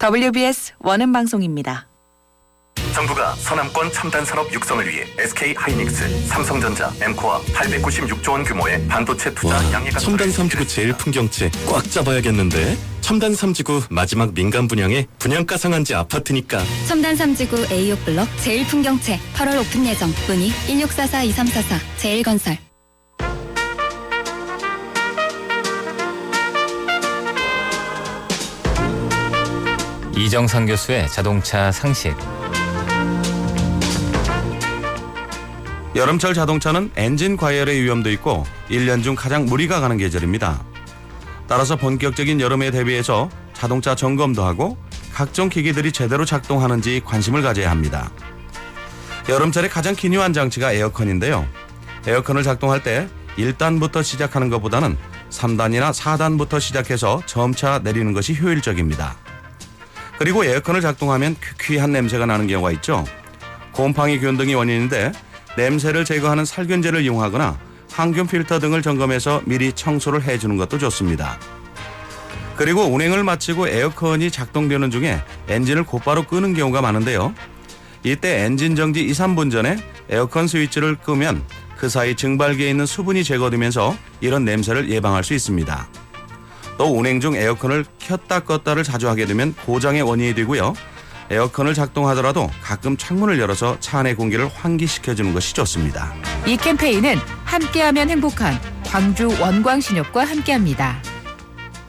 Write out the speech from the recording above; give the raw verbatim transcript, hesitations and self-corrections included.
더블유비에스 원음 방송입니다. 정부가 서남권 첨단산업 육성을 위해 에스케이하이닉스, 삼성전자, 엠코와 팔백구십육조 원 규모의 반도체 투자 양해가 첨단 삼지구 제일 풍경채 꽉 잡아야겠는데. 첨단 삼지구 마지막 민간 분양에 분양가 상한제 아파트니까. 첨단 삼지구 에이오 블럭 제일 풍경채 팔월 오픈 예정. 문의 일육사사 이삼사사 제일건설. 이정상 교수의 자동차 상식. 여름철 자동차는 엔진 과열의 위험도 있고 일 년 중 가장 무리가 가는 계절입니다. 따라서 본격적인 여름에 대비해서 자동차 점검도 하고 각종 기기들이 제대로 작동하는지 관심을 가져야 합니다. 여름철에 가장 기묘한 장치가 에어컨인데요. 에어컨을 작동할 때 일 단부터 시작하는 것보다는 삼 단이나 사 단부터 시작해서 점차 내리는 것이 효율적입니다. 그리고 에어컨을 작동하면 퀴퀴한 냄새가 나는 경우가 있죠. 곰팡이 균 등이 원인인데 냄새를 제거하는 살균제를 이용하거나 항균 필터 등을 점검해서 미리 청소를 해주는 것도 좋습니다. 그리고 운행을 마치고 에어컨이 작동되는 중에 엔진을 곧바로 끄는 경우가 많은데요. 이때 엔진 정지 이, 삼 분 전에 에어컨 스위치를 끄면 그 사이 증발기에 있는 수분이 제거되면서 이런 냄새를 예방할 수 있습니다. 또 운행 중 에어컨을 켰다 껐다를 자주 하게 되면 고장의 원인이 되고요. 에어컨을 작동하더라도 가끔 창문을 열어서 차 안의 공기를 환기시켜주는 것이 좋습니다. 이 캠페인은 함께하면 행복한 광주 원광신협과 함께합니다.